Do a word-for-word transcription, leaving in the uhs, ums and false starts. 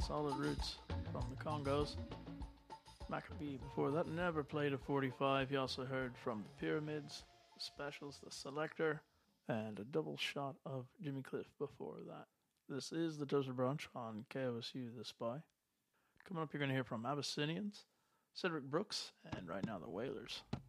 Solid Roots from the Congos. Maccabee before that never played a forty-five. You also heard from the Pyramids, the Specials, the Selector, and a double shot of Jimmy Cliff before that. This is the Toaster Brunch on K O S U The Spy. Coming up, you're going to hear from Abyssinians, Cedric Brooks, and right now the Wailers.